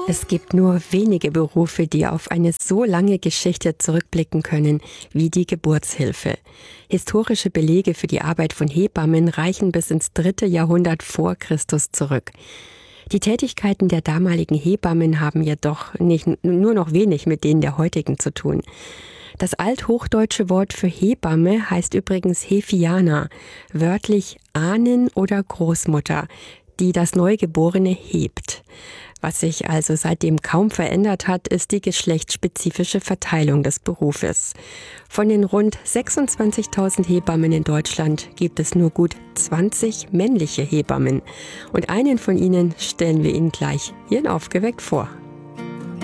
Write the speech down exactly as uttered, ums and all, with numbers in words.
Es gibt nur wenige Berufe, die auf eine so lange Geschichte zurückblicken können wie die Geburtshilfe. Historische Belege für die Arbeit von Hebammen reichen bis ins dritte Jahrhundert vor Christus zurück. Die Tätigkeiten der damaligen Hebammen haben jedoch nicht, nur noch wenig mit denen der heutigen zu tun. Das althochdeutsche Wort für Hebamme heißt übrigens Hefiana, wörtlich Ahnen oder Großmutter, die das Neugeborene hebt. Was sich also seitdem kaum verändert hat, ist die geschlechtsspezifische Verteilung des Berufes. Von den rund sechsundzwanzigtausend Hebammen in Deutschland gibt es nur gut zwanzig männliche Hebammen. Und einen von ihnen stellen wir Ihnen gleich hier in Aufgeweckt vor.